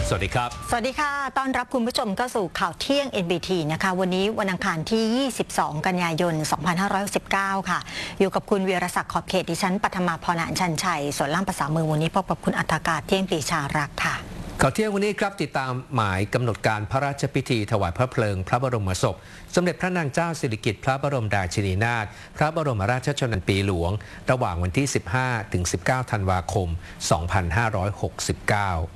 สวัสดีครับสวัสดีค่ะต้อนรับคุณผู้ชมเข้าสู่ข่าวเที่ยง NBT นะคะวันนี้วันอังคารที่ 22 กันยายน 2519 ค่ะอยู่กับคุณวีรศักดิ์ขอบเขตดิฉันปฐมาพร ชันชัยส่วนล่ามภาษามือวันนี้พบกับคุณอัฏฐกาศเที่ยงปีชารักษ์ค่ะข่าวเที่ยงวันนี้ครับติดตามหมายกำหนดการพระราชพิธีถวายพระเพลิงพระบรมศพสมเด็จพระนางเจ้าสิริกิติ์พระบรมราชินีนาถพระบรมราชชนนีหลวงระหว่างวันที่ 15 ถึง 19 ธันวาคม 2569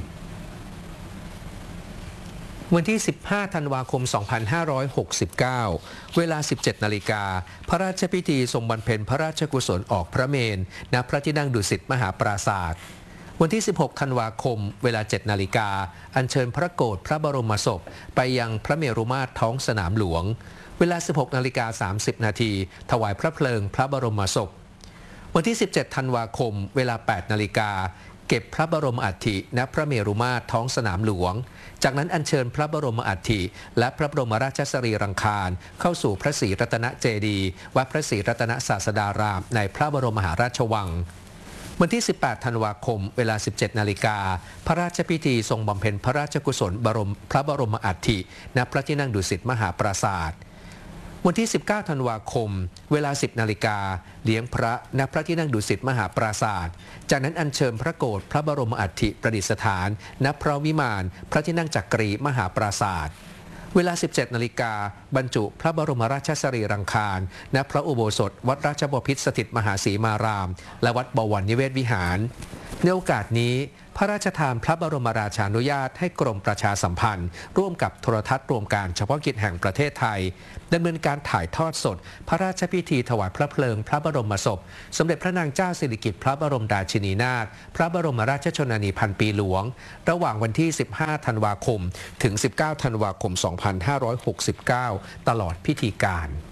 วันที่ 15 ธันวาคม 2569 เวลา 17 นาฬิกาพระราชพิธีทรงบำเพ็ญพระราชกุศลออกพระเมรุ ณ พระที่นั่งดุสิตมหาปราสาทวันที่ 16 ธันวาคม เวลา 7 นาฬิกาอัญเชิญพระโกฐพระบรมศพไปยังพระเมรุมาตรท้องสนามหลวงเวลา 16 นาฬิกา 30 นาทีถวายพระเพลิงพระบรมศพวันที่ 17 ธันวาคม เวลา 8 นาฬิกาเก็บพระบรมอัฐิณพระเมรุมาตรท้องสนามหลวงจากนั้นอัญเชิญพระบรมอัฐิและพระบรมราชสรีรังคารเข้าสู่พระศรีรัตนเจดีย์วัดพระศรีรัตนศาสดารามในพระบรมมหาราชวังวันที่ 18 ธันวาคม เวลา 17 นาฬิกาพระราชพิธีทรงบำเพ็ญพระราชกุศลพระบรมอัฐิณพระที่นั่งดุสิตมหาปราสาทวันที่ 19 ธันวาคม เวลา 10 นาฬิกาเลี้ยงพระณพระที่นั่งดุสิตมหาปราสาทจากนั้นอัญเชิญพระโกฐพระบรมอัฐิประดิษฐานณพระวิมานพระที่นั่งจักรีมหาปราสาทเวลา 17 นาฬิกาบรรจุพระบรมราชสรีรังคารณพระอุโบสถวัดราชบพิตรสถิตมหาสีมารามและวัดบวรนิเวศวิหารในโอกาสนี้พระราชทานพระบรมราชานุญาตให้กรมประชาสัมพันธ์ร่วมกับโทรทัศน์รวมการเฉพาะกิจแห่งประเทศไทยดำเนินการถ่ายทอดสดพระราชพิธีถวายพระเพลิงพระบรมศพสมเด็จพระนางเจ้าสิริกิติ์พระบรมราชินีนาถพระบรมราชชนนีพันปีหลวงระหว่างวันที่ 15 ธันวาคม ถึง 19 ธันวาคม 2569 ตลอดพิธีการ